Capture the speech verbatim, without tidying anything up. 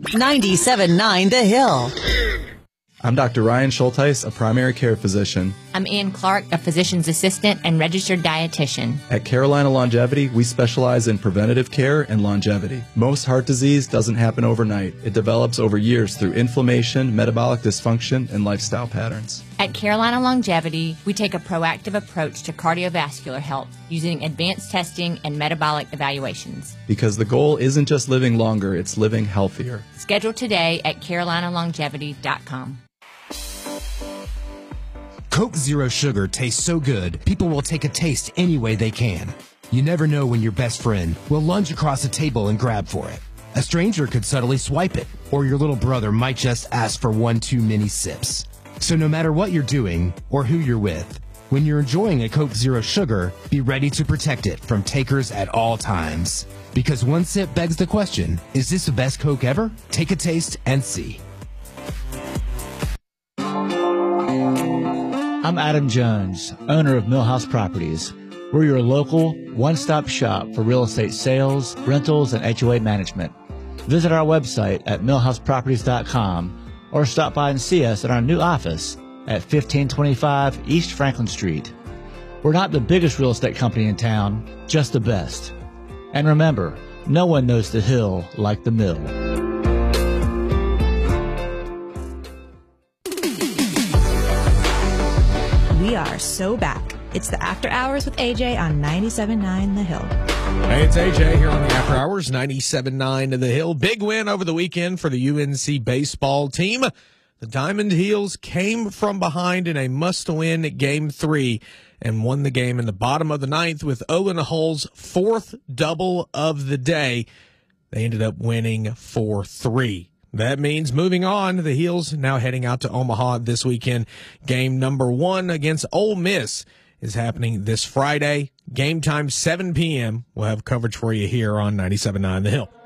ninety-seven point nine The Hill. I'm Doctor Ryan Schulteis, a primary care physician. I'm Ann Clark, a physician's assistant and registered dietitian. At Carolina Longevity, we specialize in preventative care and longevity. Most heart disease doesn't happen overnight. It develops over years through inflammation, metabolic dysfunction, and lifestyle patterns. At Carolina Longevity, we take a proactive approach to cardiovascular health using advanced testing and metabolic evaluations. Because the goal isn't just living longer, it's living healthier. Schedule today at carolina longevity dot com. Coke Zero Sugar tastes so good, people will take a taste any way they can. You never know when your best friend will lunge across a table and grab for it. A stranger could subtly swipe it, or your little brother might just ask for one too many sips. So no matter what you're doing or who you're with, when you're enjoying a Coke Zero Sugar, be ready to protect it from takers at all times. Because one sip begs the question, is this the best Coke ever? Take a taste and see. I'm Adam Jones, owner of Millhouse Properties. We're your local one-stop shop for real estate sales, rentals, and H O A management. Visit our website at millhouse properties dot com or stop by and see us at our new office at fifteen twenty-five East Franklin Street. We're not the biggest real estate company in town, just the best. And remember, no one knows the Hill like the Mill. We are so back. It's the After Hours with A J on ninety-seven point nine The Hill. Hey, it's A J here on the After Hours, ninety-seven point nine The Hill. Big win over the weekend for the U N C baseball team. The Diamond Heels came from behind in a must-win game three and won the game in the bottom of the ninth with Owen Hull's fourth double of the day. They ended up winning four three. That means moving on, the Heels now heading out to Omaha this weekend. Game number one against Ole Miss is happening this Friday. Game time, seven p.m. We'll have coverage for you here on ninety-seven point nine The Hill.